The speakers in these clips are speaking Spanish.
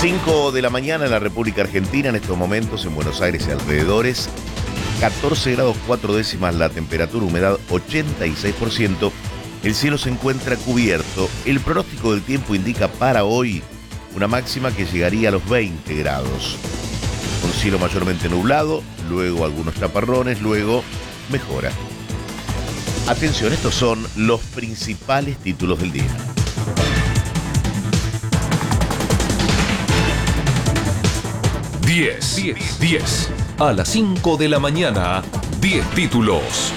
5 de la mañana en la República Argentina, en estos momentos en Buenos Aires y alrededores, 14 grados 4 décimas la temperatura, humedad 86%, el cielo se encuentra cubierto. El pronóstico del tiempo indica para hoy una máxima que llegaría a los 20 grados, con cielo mayormente nublado, luego algunos chaparrones, luego mejora. Atención, estos son los principales títulos del día. Diez. A las 5 de la mañana, 10 títulos.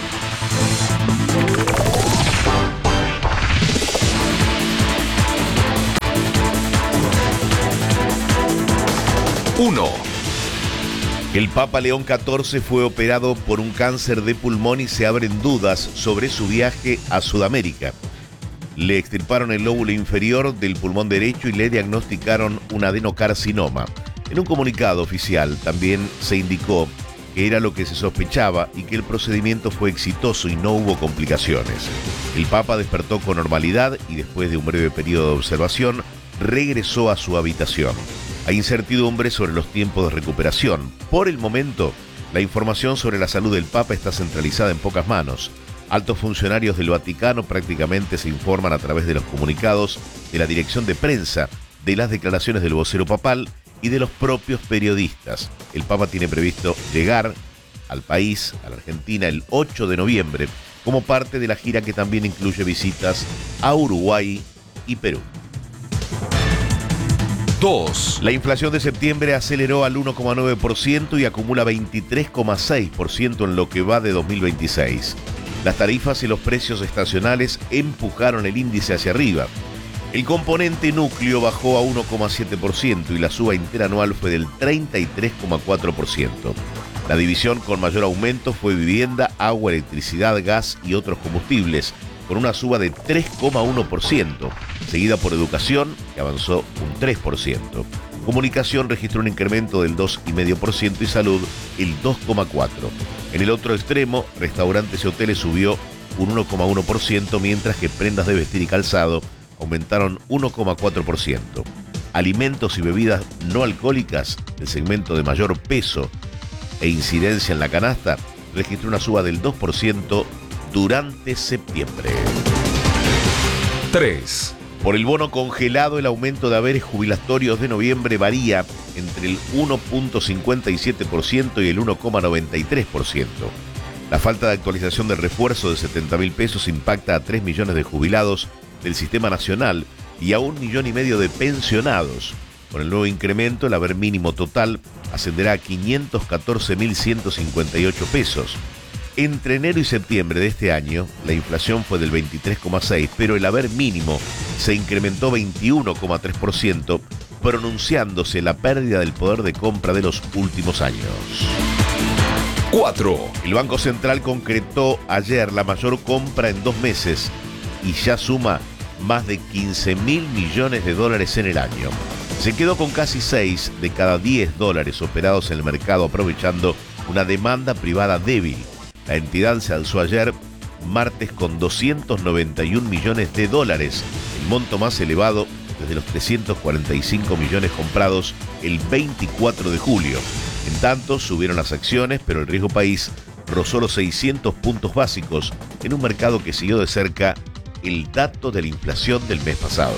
Uno. El Papa León XIV fue operado por un cáncer de pulmón y se abren dudas sobre su viaje a Sudamérica. Le extirparon el lóbulo inferior del pulmón derecho y le diagnosticaron un adenocarcinoma. En un comunicado oficial también se indicó que era lo que se sospechaba y que el procedimiento fue exitoso y no hubo complicaciones. El Papa despertó con normalidad y después de un breve periodo de observación regresó a su habitación. Hay incertidumbre sobre los tiempos de recuperación. Por el momento, la información sobre la salud del Papa está centralizada en pocas manos. Altos funcionarios del Vaticano prácticamente se informan a través de los comunicados de la dirección de prensa, de las declaraciones del vocero papal y de los propios periodistas. El Papa tiene previsto llegar al país, a la Argentina, el 8 de noviembre, como parte de la gira que también incluye visitas a Uruguay y Perú. 2. La inflación de septiembre aceleró al 1,9% y acumula 23,6% en lo que va de 2026. Las tarifas y los precios estacionales empujaron el índice hacia arriba. El componente núcleo bajó a 1,7% y la suba interanual fue del 33,4%. La división con mayor aumento fue vivienda, agua, electricidad, gas y otros combustibles, con una suba de 3,1%, seguida por educación, que avanzó un 3%. Comunicación registró un incremento del 2,5% y salud el 2,4%. En el otro extremo, restaurantes y hoteles subió un 1,1%, mientras que prendas de vestir y calzado aumentaron 1,4%. Alimentos y bebidas no alcohólicas, el segmento de mayor peso e incidencia en la canasta, registró una suba del 2% durante septiembre. 3. Por el bono congelado, el aumento de haberes jubilatorios de noviembre varía entre el 1,57% y el 1,93%. La falta de actualización del refuerzo de 70.000 pesos impacta a 3 millones de jubilados del Sistema Nacional y a 1,5 millones de pensionados. Con el nuevo incremento, el haber mínimo total ascenderá a 514.158 pesos. Entre enero y septiembre de este año, la inflación fue del 23,6%, pero el haber mínimo se incrementó 21,3%, pronunciándose la pérdida del poder de compra de los últimos años. 4. El Banco Central concretó ayer la mayor compra en 2 meses y ya suma más de 15.000 millones de dólares en el año. Se quedó con casi 6 de cada 10 dólares operados en el mercado, aprovechando una demanda privada débil. La entidad se alzó ayer, martes, con 291 millones de dólares, el monto más elevado desde los 345 millones comprados el 24 de julio. En tanto, subieron las acciones, pero el riesgo país rozó los 600 puntos básicos en un mercado que siguió de cerca el dato de la inflación del mes pasado.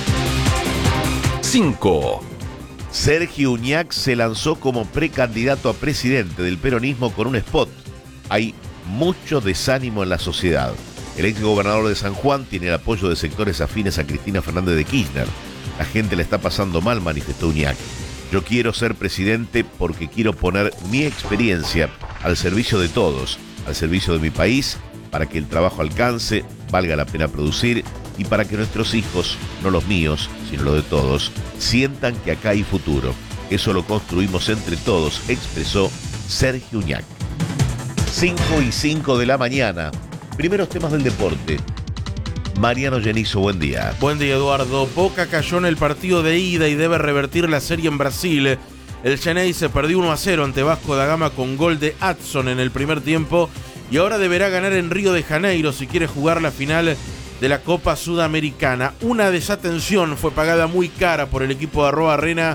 5. Sergio Uñac se lanzó como precandidato a presidente del peronismo con un spot. Hay mucho desánimo en la sociedad. El exgobernador de San Juan tiene el apoyo de sectores afines a Cristina Fernández de Kirchner. La gente la está pasando mal, manifestó Uñac. Yo quiero ser presidente porque quiero poner mi experiencia al servicio de todos, al servicio de mi país, para que el trabajo alcance, valga la pena producir y para que nuestros hijos, no los míos, sino los de todos, sientan que acá hay futuro. Eso lo construimos entre todos, expresó Sergio Uñac. 5:05 de la mañana. Primeros temas del deporte. Mariano Genizo, buen día. Buen día, Eduardo. Boca cayó en el partido de ida y debe revertir la serie en Brasil. El Xenei se perdió 1-0 ante Vasco da Gama con gol de Adson en el primer tiempo y ahora deberá ganar en Río de Janeiro si quiere jugar la final de la Copa Sudamericana. Una desatención fue pagada muy cara por el equipo de Arroa Arena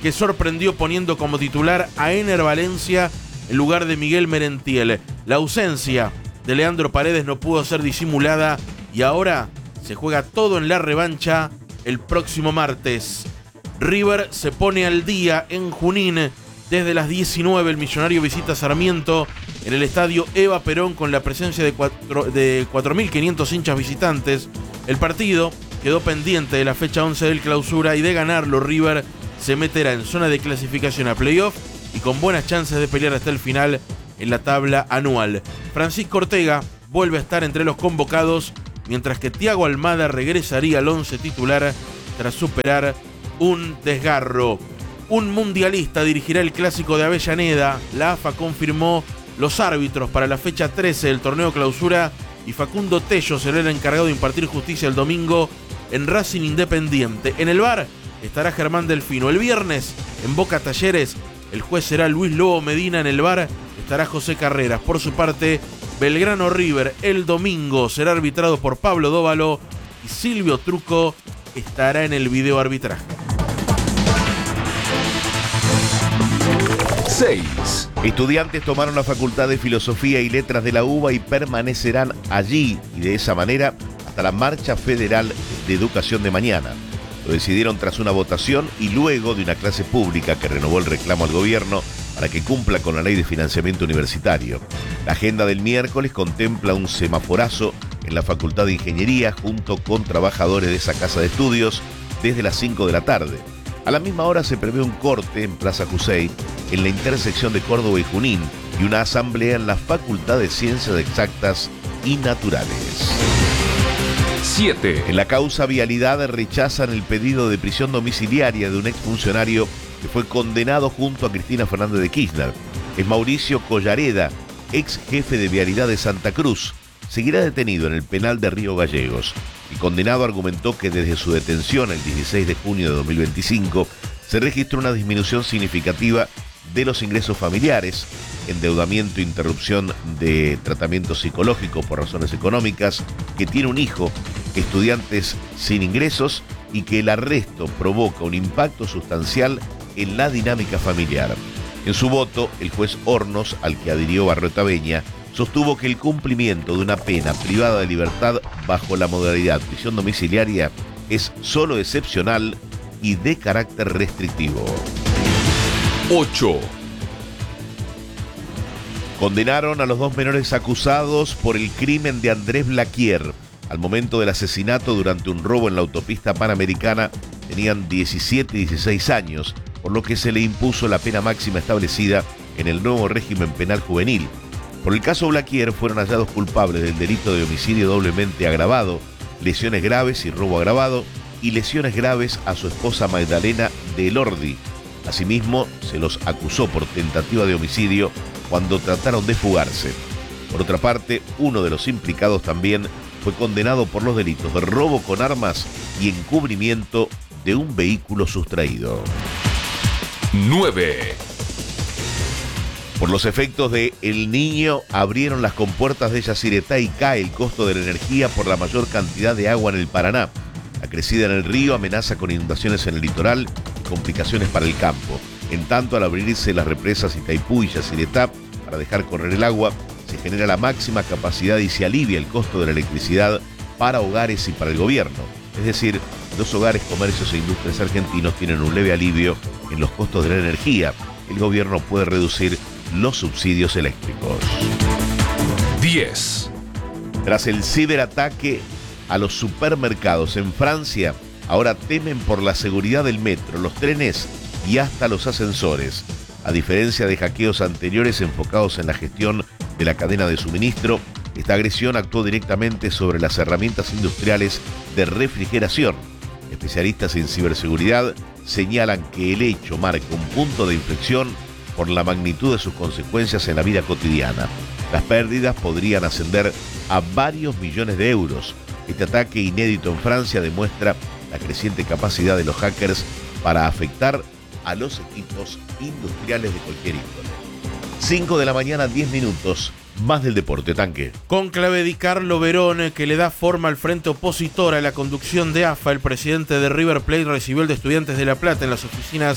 que sorprendió poniendo como titular a Ener Valencia en lugar de Miguel Merentiel. La ausencia de Leandro Paredes no pudo ser disimulada y ahora se juega todo en la revancha el próximo martes. River se pone al día en Junín. Desde las 19 el Millonario visita Sarmiento en el estadio Eva Perón con la presencia de 4.500 hinchas visitantes. El partido quedó pendiente de la fecha 11 del clausura y de ganarlo River se meterá en zona de clasificación a playoff y con buenas chances de pelear hasta el final en la tabla anual. Francisco Ortega vuelve a estar entre los convocados, mientras que Thiago Almada regresaría al 11 titular tras superar un desgarro. Un mundialista dirigirá el clásico de Avellaneda. La AFA confirmó los árbitros para la fecha 13 del torneo clausura y Facundo Tello será el encargado de impartir justicia el domingo en Racing Independiente. En el VAR estará Germán Delfino. El viernes en Boca Talleres el juez será Luis Lobo Medina. En el VAR estará José Carreras. Por su parte, Belgrano River el domingo será arbitrado por Pablo Dóvalo y Silvio Truco estará en el video arbitraje. 6. Estudiantes tomaron la Facultad de Filosofía y Letras de la UBA y permanecerán allí y de esa manera hasta la Marcha Federal de Educación de mañana. Lo decidieron tras una votación y luego de una clase pública que renovó el reclamo al gobierno para que cumpla con la ley de financiamiento universitario. La agenda del miércoles contempla un semaforazo en la Facultad de Ingeniería junto con trabajadores de esa casa de estudios desde las 5 de la tarde. A la misma hora se prevé un corte en Plaza Jusey, en la intersección de Córdoba y Junín, y una asamblea en la Facultad de Ciencias Exactas y Naturales. 7. En la causa Vialidad rechazan el pedido de prisión domiciliaria de un exfuncionario que fue condenado junto a Cristina Fernández de Kirchner. Es Mauricio Collareda, ex jefe de Vialidad de Santa Cruz. Seguirá detenido en el penal de Río Gallegos. El condenado argumentó que desde su detención el 16 de junio de 2025 se registró una disminución significativa de los ingresos familiares, endeudamiento e interrupción de tratamiento psicológico por razones económicas, que tiene un hijo, estudiantes sin ingresos y que el arresto provoca un impacto sustancial en la dinámica familiar. En su voto, el juez Hornos, al que adhirió Barriota Beña, sostuvo que el cumplimiento de una pena privada de libertad bajo la modalidad prisión domiciliaria es solo excepcional y de carácter restrictivo. 8. Condenaron a los dos menores acusados por el crimen de Andrés Blaquier. Al momento del asesinato durante un robo en la autopista Panamericana tenían 17 y 16 años, por lo que se le impuso la pena máxima establecida en el nuevo régimen penal juvenil. Por el caso Blaquier fueron hallados culpables del delito de homicidio doblemente agravado, lesiones graves y robo agravado, y lesiones graves a su esposa Magdalena de Elordi. Asimismo, se los acusó por tentativa de homicidio cuando trataron de fugarse. Por otra parte, uno de los implicados también fue condenado por los delitos de robo con armas y encubrimiento de un vehículo sustraído. 9. Por los efectos de El Niño, abrieron las compuertas de Yacyretá y cae el costo de la energía por la mayor cantidad de agua en el Paraná. La crecida en el río amenaza con inundaciones en el litoral y complicaciones para el campo. En tanto, al abrirse las represas Itaipú y Yacyretá para dejar correr el agua, se genera la máxima capacidad y se alivia el costo de la electricidad para hogares y para el gobierno. Es decir, los hogares, comercios e industrias argentinos tienen un leve alivio en los costos de la energía. El gobierno puede reducir los subsidios eléctricos. 10. Tras el ciberataque a los supermercados en Francia, ahora temen por la seguridad del metro, los trenes y hasta los ascensores. A diferencia de hackeos anteriores enfocados en la gestión de la cadena de suministro, esta agresión actuó directamente sobre las herramientas industriales de refrigeración. Especialistas en ciberseguridad señalan que el hecho marca un punto de inflexión por la magnitud de sus consecuencias en la vida cotidiana. Las pérdidas podrían ascender a varios millones de euros. Este ataque inédito en Francia demuestra la creciente capacidad de los hackers para afectar a los equipos industriales de cualquier índole. 5 de la mañana, 10 minutos. Más del deporte, Tanque. Cónclave Di Carlo Verón, que le da forma al frente opositor a la conducción de AFA. El presidente de River Plate recibió el de Estudiantes de La Plata en las oficinas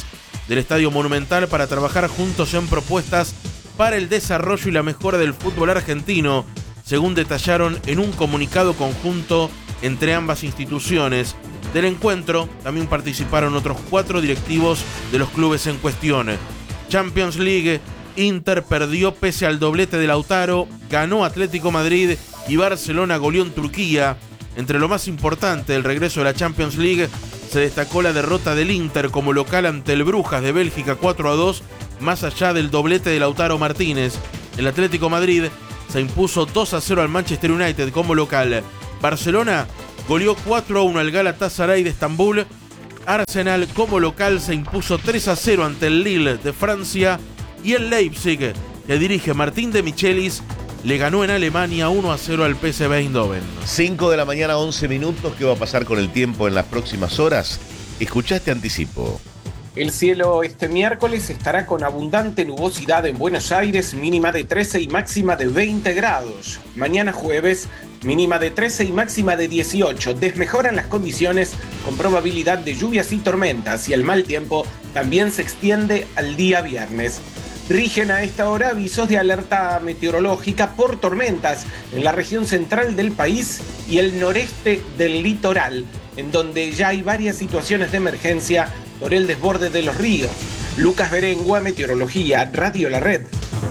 del Estadio Monumental para trabajar juntos en propuestas para el desarrollo y la mejora del fútbol argentino, según detallaron en un comunicado conjunto entre ambas instituciones. Del encuentro también participaron otros 4 directivos de los clubes en cuestión. Champions League, Inter perdió pese al doblete de Lautaro, ganó Atlético Madrid y Barcelona goleó en Turquía. Entre lo más importante del regreso de la Champions League se destacó la derrota del Inter como local ante el Brujas de Bélgica 4-2, más allá del doblete de Lautaro Martínez. El Atlético Madrid se impuso 2-0 al Manchester United como local. Barcelona goleó 4-1 al Galatasaray de Estambul. Arsenal como local se impuso 3-0 ante el Lille de Francia. Y el Leipzig, que dirige Martín de Michelis, le ganó en Alemania 1-0 al PSV Eindhoven. 5 de la mañana, 11 minutos. ¿Qué va a pasar con el tiempo en las próximas horas? Escuchá este anticipo. El cielo este miércoles estará con abundante nubosidad en Buenos Aires, mínima de 13 y máxima de 20 grados. Mañana jueves, mínima de 13 y máxima de 18. Desmejoran las condiciones con probabilidad de lluvias y tormentas, y el mal tiempo también se extiende al día viernes. Rigen a esta hora avisos de alerta meteorológica por tormentas en la región central del país y el noreste del litoral, en donde ya hay varias situaciones de emergencia por el desborde de los ríos. Lucas Berengua, Meteorología, Radio La Red.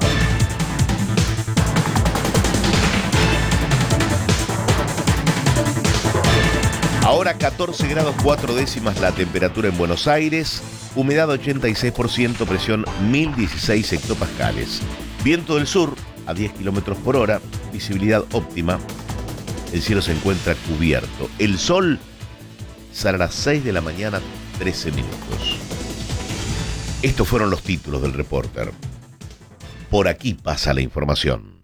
Ahora 14 grados 4 décimas la temperatura en Buenos Aires, humedad 86%, presión 1016 hectopascales. Viento del sur a 10 kilómetros por hora, visibilidad óptima. El cielo se encuentra cubierto. El sol sale a las 6 de la mañana, 13 minutos. Estos fueron los títulos del Reporter. Por aquí pasa la información.